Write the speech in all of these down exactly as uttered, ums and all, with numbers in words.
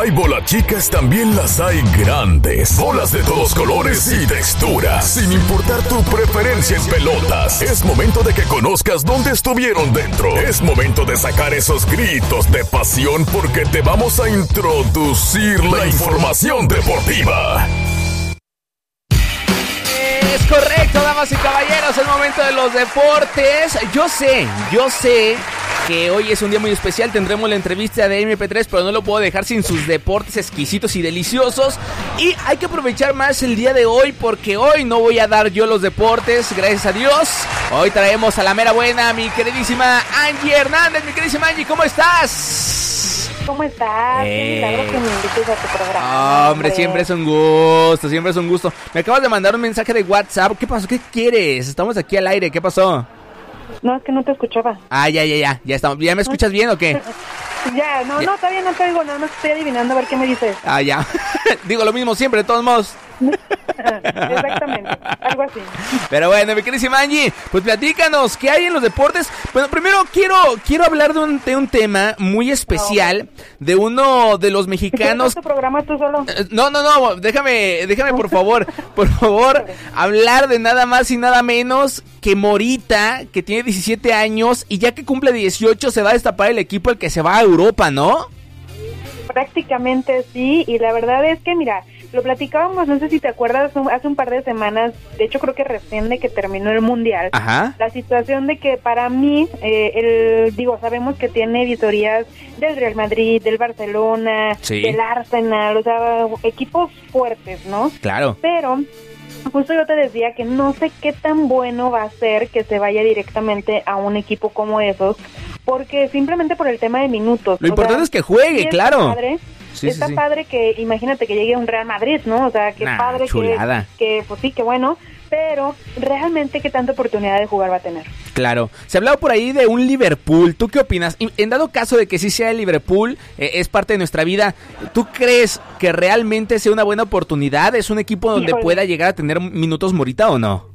hay bolas chicas, también las hay grandes. Bolas de todos colores y texturas, sin importar tu preferencia en pelotas. Es momento de que conozcas dónde estuvieron dentro. Es momento de sacar esos gritos de pasión, porque te vamos a introducir la información deportiva. Es correcto, damas y caballeros, el momento de los deportes. Yo sé, yo sé que hoy es un día muy especial, tendremos la entrevista de eme pe tres, pero no lo puedo dejar sin sus deportes exquisitos y deliciosos. Y hay que aprovechar más el día de hoy, porque hoy no voy a dar yo los deportes, gracias a Dios. Hoy traemos a la mera buena, mi queridísima Angie Hernández. Mi queridísima Angie, ¿cómo estás? ¿Cómo estás? Eh... Qué milagro que me invites a tu programa. Hombre, siempre es un gusto, siempre es un gusto. Me acabas de mandar un mensaje de WhatsApp. ¿Qué pasó? ¿Qué quieres? Estamos aquí al aire, ¿qué pasó? No, es que no te escuchaba. Ah, ya, ya, ya, ya estamos. ¿Ya me escuchas bien o qué? Ya, no, ya. no, todavía no te oigo, nada más estoy adivinando a ver qué me dices. Ah, ya. Digo lo mismo siempre, de todos modos. Exactamente, algo así. Pero bueno, mi queridísima Angie, pues platícanos, ¿qué hay en los deportes? Bueno, primero quiero quiero hablar de un, de un tema muy especial, de uno de los mexicanos. ¿Tu programa tú solo? No, no, no, déjame, déjame por favor, por favor, hablar de nada más y nada menos que Morita, que tiene diecisiete años, y ya que cumple dieciocho se va a destapar el equipo el que se va a Europa, ¿no? Prácticamente sí, y la verdad es que, mira, lo platicábamos, no sé si te acuerdas, hace un par de semanas, de hecho creo que recién de que terminó el Mundial. Ajá. La situación de que para mí, eh, el digo, sabemos que tiene visorías del Real Madrid, del Barcelona, sí, del Arsenal, o sea, equipos fuertes, ¿no? Claro. Pero justo yo te decía que no sé qué tan bueno va a ser que se vaya directamente a un equipo como esos, porque simplemente por el tema de minutos. Lo importante sea, es que juegue, sí, claro. Padre, sí, está sí, sí. padre que, imagínate que llegue a un Real Madrid, ¿no? O sea, qué nah, padre chulada. que, que, pues sí, qué bueno, pero realmente qué tanta oportunidad de jugar va a tener. Claro, se hablaba por ahí de un Liverpool. ¿Tú qué opinas? Y en dado caso de que sí sea el Liverpool, eh, es parte de nuestra vida, ¿tú crees que realmente sea una buena oportunidad? ¿Es un equipo donde Híjole. pueda llegar a tener minutos Morita o no?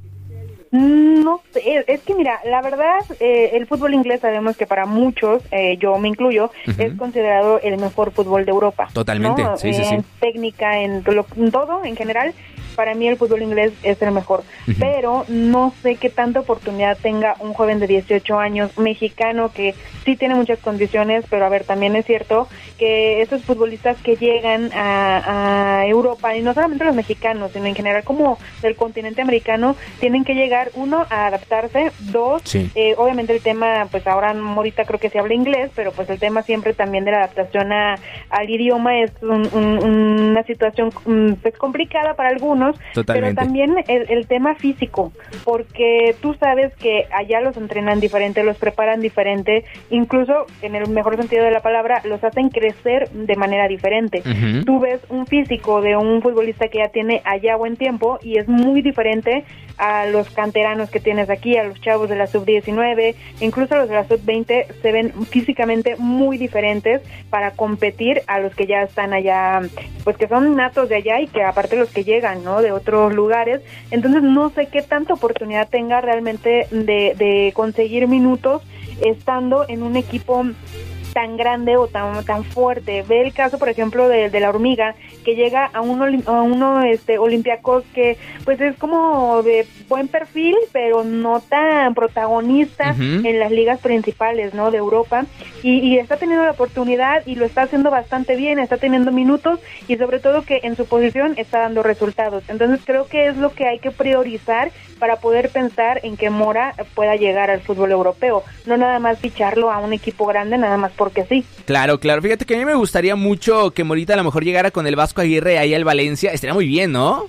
No sé, es que mira, la verdad, eh, el fútbol inglés sabemos que para muchos, eh, yo me incluyo, uh-huh. es considerado el mejor fútbol de Europa. Totalmente, ¿no? sí, eh, sí, sí. En técnica, en, lo, en todo, en general, para mí el fútbol inglés es el mejor. Uh-huh. Pero no sé qué tanta oportunidad tenga un joven de dieciocho años, mexicano, que sí tiene muchas condiciones, pero a ver, también es cierto que esos futbolistas que llegan a, a Europa, y no solamente los mexicanos, sino en general como del continente americano, tienen que llegar, uno, a adaptarse, dos, sí. eh, obviamente el tema, pues ahora Morita creo que se habla inglés, pero pues el tema siempre también de la adaptación a, al idioma es un, un, una situación pues complicada para algunos. Totalmente. Pero también el, el tema físico, porque tú sabes que allá los entrenan diferente, los preparan diferente, incluso en el mejor sentido de la palabra, los hacen crecer de manera diferente. Uh-huh. Tú ves un físico de un futbolista que ya tiene allá buen tiempo y es muy diferente a los canteranos que tienes aquí, a los chavos de la sub diecinueve, incluso a los de la sub veinte, se ven físicamente muy diferentes para competir a los que ya están allá, pues que son natos de allá y que aparte los que llegan, ¿no?, de otros lugares. Entonces no sé qué tanta oportunidad tenga realmente de, de conseguir minutos estando en un equipo tan grande o tan tan fuerte. Ve el caso, por ejemplo, de, de la Hormiga, que llega a uno a uno este Olympiacos que pues es como de buen perfil, pero no tan protagonista uh-huh. en las ligas principales, ¿no?, de Europa, y, y está teniendo la oportunidad y lo está haciendo bastante bien, está teniendo minutos y sobre todo que en su posición está dando resultados. Entonces creo que es lo que hay que priorizar para poder pensar en que Mora pueda llegar al fútbol europeo, no nada más ficharlo a un equipo grande nada más porque sí. Claro, claro. Fíjate que a mí me gustaría mucho que Morita a lo mejor llegara con el Vasco Aguirre ahí al Valencia. Estaría muy bien, ¿no?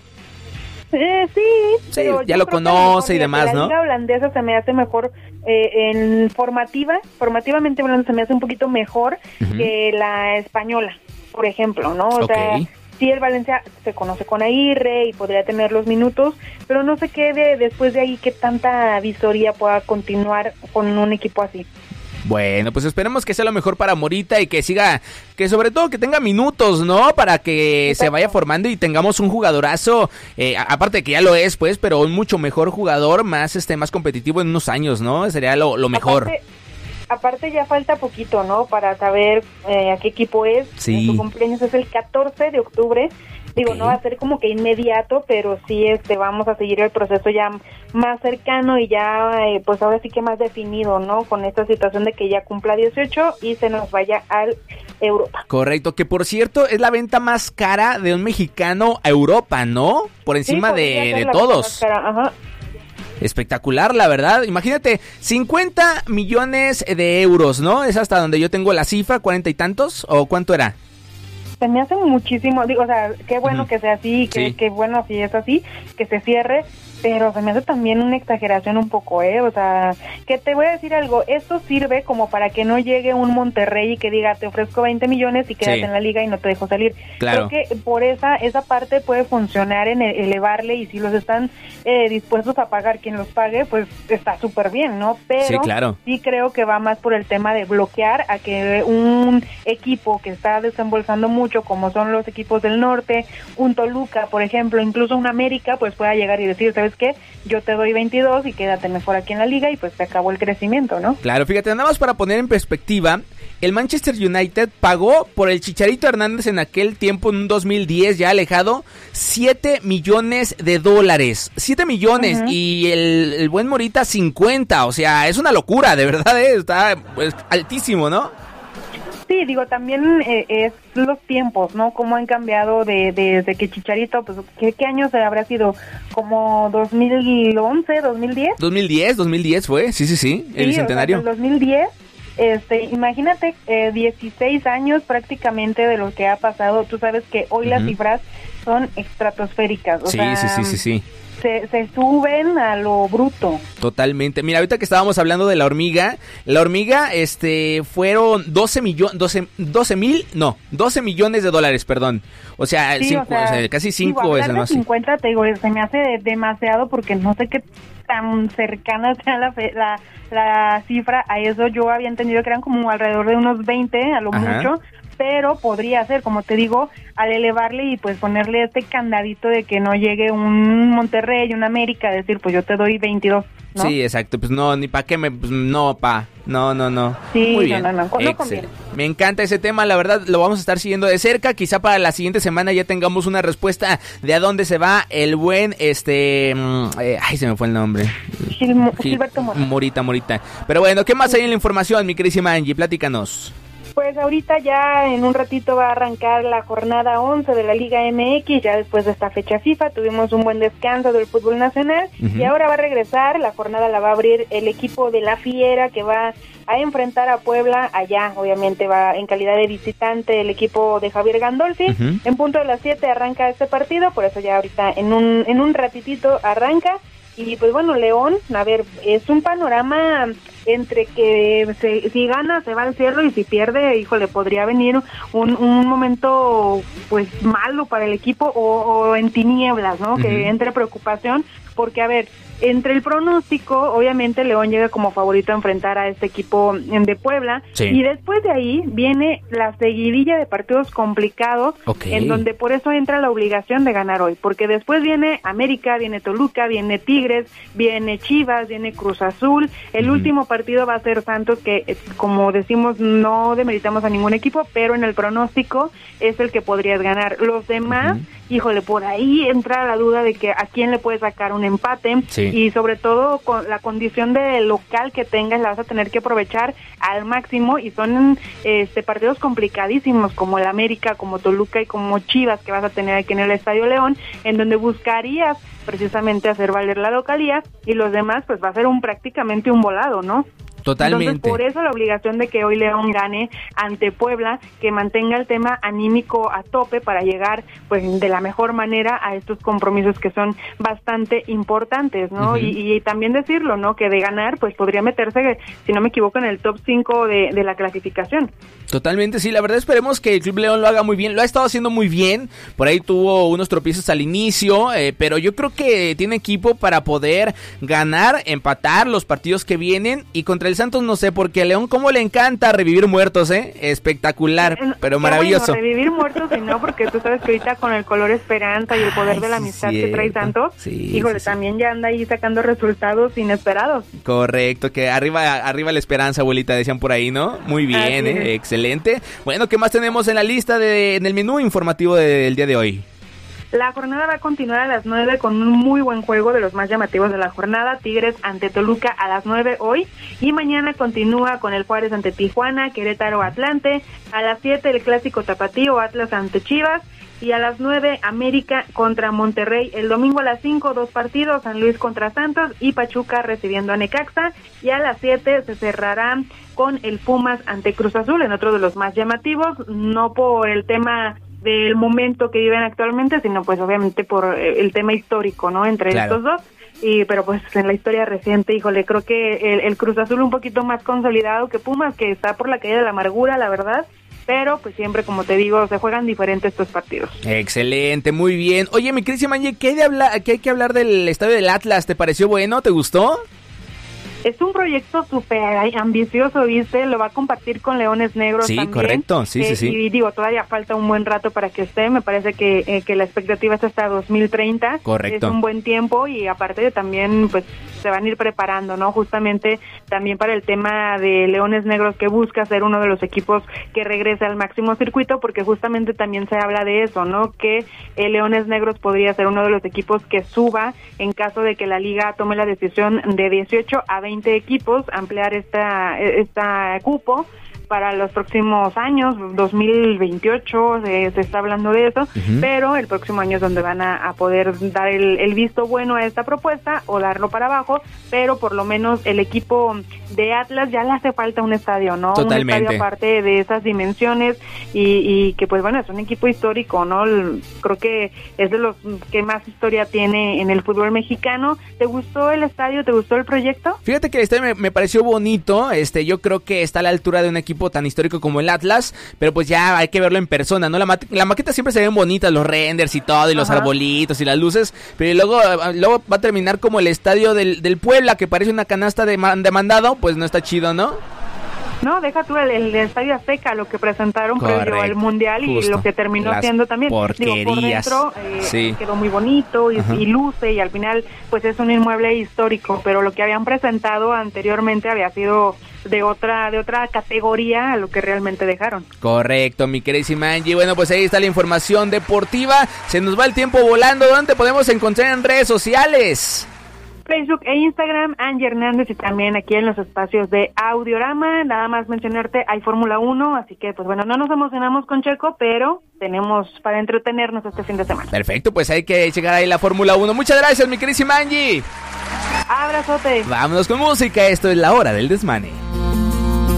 Eh, sí, sí, ya lo conoce y demás, ¿no? La liga holandesa se me hace mejor, eh, en formativa, formativamente hablando, se me hace un poquito mejor uh-huh. que la española, por ejemplo, ¿no? O okay. sea, sí, el Valencia se conoce con Aguirre y podría tener los minutos, pero no sé qué de, después de ahí qué tanta visoría pueda continuar con un equipo así. Bueno, pues esperemos que sea lo mejor para Morita y que siga, que sobre todo que tenga minutos, ¿no? Para que Exacto. se vaya formando y tengamos un jugadorazo, eh, aparte de que ya lo es, pues, pero un mucho mejor jugador, más este más competitivo en unos años, ¿no? Sería lo, lo mejor. Aparte, aparte ya falta poquito, ¿no? Para saber eh, a qué equipo es. Sí. Su cumpleaños es el catorce de octubre. Digo, okay. No va a ser como que inmediato, pero sí este vamos a seguir el proceso ya más cercano y ya, eh, pues ahora sí que más definido, ¿no? Con esta situación de que ya cumpla dieciocho y se nos vaya al Europa. Correcto, que por cierto es la venta más cara de un mexicano a Europa, ¿no? Por encima sí, de, de todos. Ajá. Espectacular, la verdad. Imagínate, cincuenta millones de euros, ¿no? Es hasta donde yo tengo la cifra, cuarenta y tantos, ¿o cuánto era? Se me hace muchísimo, digo, o sea, qué bueno uh-huh. que sea así, que, sí. qué bueno si es así, que se cierre, pero se me hace también una exageración un poco, ¿eh? O sea, que te voy a decir algo, esto sirve como para que no llegue un Monterrey y que diga, te ofrezco veinte millones y quédate sí. en la liga y no te dejo salir. Claro. Creo que por esa esa parte puede funcionar en elevarle y si los están eh, dispuestos a pagar, quien los pague, pues está súper bien, ¿no? Pero sí, claro. sí creo que va más por el tema de bloquear a que un equipo que está desembolsando mucho, como son los equipos del norte, un Toluca, por ejemplo, incluso un América, pues pueda llegar y decir, ¿sabes qué? Yo te doy veintidós y quédate mejor aquí en la liga y pues se acabó el crecimiento, ¿no? Claro, fíjate, nada más para poner en perspectiva, el Manchester United pagó por el Chicharito Hernández en aquel tiempo, en un dos mil diez ya alejado, siete millones de dólares, siete millones, uh-huh. y el, el buen Morita cincuenta, o sea, es una locura, de verdad, ¿eh? Está pues, altísimo, ¿no? Sí, digo, también eh, es los tiempos, ¿no? Cómo han cambiado de, de, desde que Chicharito, pues, ¿qué, qué año se habrá sido? ¿Como dos mil once, dos mil diez? dos mil diez, dos mil diez fue, sí, sí, sí, el sí, bicentenario. O sea, dos mil diez, este, imagínate, eh, dieciséis años prácticamente de lo que ha pasado. Tú sabes que hoy uh-huh. las cifras son estratosféricas, o sí, sea... Sí, sí, sí, sí, sí. Se, se suben a lo bruto. Totalmente. Mira, ahorita que estábamos hablando de la hormiga, la hormiga, este, fueron doce millones, doce, doce mil, no, doce millones de dólares, perdón. O sea, sí, cinco, o sea, o sea, casi cinco digo, es el más. cincuenta, te digo, se me hace demasiado porque no sé qué tan cercana sea la, la, la cifra a eso. Yo había entendido que eran como alrededor de unos veinte, a lo Ajá. mucho, pero podría ser, como te digo, al elevarle y pues ponerle este candadito de que no llegue un Monterrey, un América, decir, pues yo te doy veintidós, ¿no? Sí, exacto, pues no, ni pa' qué me, pues no, pa, no, no, no. Sí, muy bien. no, no, no, no conviene. Me encanta ese tema, la verdad, lo vamos a estar siguiendo de cerca, quizá para la siguiente semana ya tengamos una respuesta de a dónde se va el buen, este, eh, ay, se me fue el nombre. Gil, Gilberto Morita. Morita, Morita. Pero bueno, ¿qué más hay en la información, mi querísima Angie? Platícanos. Pues ahorita ya en un ratito va a arrancar la jornada once de la Liga M X, ya después de esta fecha FIFA, tuvimos un buen descanso del fútbol nacional uh-huh. y ahora va a regresar, la jornada la va a abrir el equipo de La Fiera que va a enfrentar a Puebla, allá obviamente va en calidad de visitante el equipo de Javier Gandolfi, uh-huh. en punto de las siete arranca este partido, por eso ya ahorita en un, en un ratitito arranca. Y pues bueno, León, a ver, es un panorama entre que se, si gana se va al cielo y si pierde, híjole, podría venir un, un momento pues malo para el equipo o, o en tinieblas, ¿no? Uh-huh. Que entre preocupación, porque a ver, entre el pronóstico, obviamente León llega como favorito a enfrentar a este equipo de Puebla, sí. y después de ahí viene la seguidilla de partidos complicados, okay. en donde por eso entra la obligación de ganar hoy, porque después viene América, viene Toluca, viene Tigres, viene Chivas, viene Cruz Azul, el uh-huh. último partido va a ser Santos, que como decimos no demeritamos a ningún equipo, pero en el pronóstico es el que podrías ganar. Los demás, uh-huh. híjole, por ahí entra la duda de que a quién le puedes sacar un empate, sí. y sobre todo con la condición de local que tengas la vas a tener que aprovechar al máximo, y son este partidos complicadísimos como el América, como Toluca y como Chivas que vas a tener aquí en el Estadio León, en donde buscarías precisamente hacer valer la localía, y los demás pues va a ser un prácticamente un volado, ¿no? Totalmente. Entonces, por eso la obligación de que hoy León gane ante Puebla, que mantenga el tema anímico a tope para llegar pues de la mejor manera a estos compromisos que son bastante importantes, ¿no? Uh-huh. Y, y también decirlo, ¿no? Que de ganar, pues podría meterse, si no me equivoco, en el top cinco de, de la clasificación. Totalmente, sí, la verdad esperemos que el Club León lo haga muy bien, lo ha estado haciendo muy bien, por ahí tuvo unos tropiezos al inicio, eh, pero yo creo que tiene equipo para poder ganar, empatar los partidos que vienen, y contra el del Santos no sé, porque a León cómo le encanta revivir muertos, ¿eh? Espectacular, pero maravilloso. Bueno, revivir muertos y no, porque tú sabes que ahorita con el color esperanza y el poder Ay, de la amistad sí, que trae Santos, sí, híjole, sí, también sí. ya anda ahí sacando resultados inesperados. Correcto, que arriba arriba la esperanza, abuelita, decían por ahí, ¿no? Muy bien, ¿eh? Excelente. Bueno, ¿qué más tenemos en la lista, de en el menú informativo del día de hoy? La jornada va a continuar a las nueve con un muy buen juego de los más llamativos de la jornada. Tigres ante Toluca a las nueve hoy. Y mañana continúa con el Juárez ante Tijuana, Querétaro Atlante. A las siete el clásico tapatío, Atlas ante Chivas. Y a las nueve América contra Monterrey. El domingo a las cinco, dos partidos, San Luis contra Santos y Pachuca recibiendo a Necaxa. Y a las siete se cerrará con el Pumas ante Cruz Azul, en otro de los más llamativos. No por el tema del momento que viven actualmente, sino pues obviamente por el tema histórico, ¿no? Entre claro. estos dos, y pero pues en la historia reciente, híjole, creo que el, el Cruz Azul un poquito más consolidado que Pumas, que está por la caída de la amargura, la verdad, pero pues siempre, como te digo, se juegan diferentes estos partidos. Excelente, muy bien. Oye, mi Cristi Manji, ¿qué hay, de hablar, ¿qué hay que hablar del estadio del Atlas? ¿Te pareció bueno? ¿Te gustó? Es un proyecto súper ambicioso, ¿viste? Lo va a compartir con Leones Negros sí, también. Sí, correcto, sí, eh, sí, sí. Y digo, todavía falta un buen rato para que esté. Me parece que, eh, que la expectativa es hasta dos mil treinta. Correcto. Es un buen tiempo y aparte también, pues, se van a ir preparando, ¿no? Justamente también para el tema de Leones Negros, que busca ser uno de los equipos que regrese al máximo circuito, porque justamente también se habla de eso, ¿no? Que eh, Leones Negros podría ser uno de los equipos que suba en caso de que la liga tome la decisión de dieciocho a veinte equipos, ampliar esta, esta cupo para los próximos años, dos mil veintiocho, eh, se está hablando de eso, uh-huh. pero el próximo año es donde van a, a poder dar el, el visto bueno a esta propuesta o darlo para abajo, pero por lo menos el equipo de Atlas ya le hace falta un estadio, ¿no? Totalmente. Un estadio aparte de esas dimensiones y, y que pues bueno, es un equipo histórico, ¿no? Creo que es de los que más historia tiene en el fútbol mexicano. ¿Te gustó el estadio? ¿Te gustó el proyecto? Fíjate que el estadio me, me pareció bonito, este, yo creo que está a la altura de un equipo tan histórico como el Atlas, pero pues ya hay que verlo en persona, ¿no? La, ma- la maqueta siempre se ven bonitas, los renders y todo, y los Ajá. arbolitos y las luces, pero luego, luego va a terminar como el estadio del, del Puebla, que parece una canasta de, man- de mandado, pues no está chido, ¿no? No, deja tú el, el Estadio Azteca, lo que presentaron previo al Mundial Justo. y lo que terminó Las siendo también. Porquerías. Digo, por dentro eh, sí. quedó muy bonito y, y luce, y al final pues es un inmueble histórico, pero lo que habían presentado anteriormente había sido de otra de otra categoría a lo que realmente dejaron. Correcto, mi queridísima Angie. Bueno, pues ahí está la información deportiva. Se nos va el tiempo volando. ¿Dónde te podemos encontrar en redes sociales? Facebook e Instagram, Angie Hernández, y también aquí en los espacios de Audiorama. Nada más mencionarte, hay Fórmula uno, así que pues bueno, no nos emocionamos con Checo, pero tenemos para entretenernos este fin de semana. Perfecto, pues hay que llegar ahí la Fórmula uno. Muchas gracias, mi queridísima Angie. Abrazote. Vámonos con música, esto es La Hora del Desmane.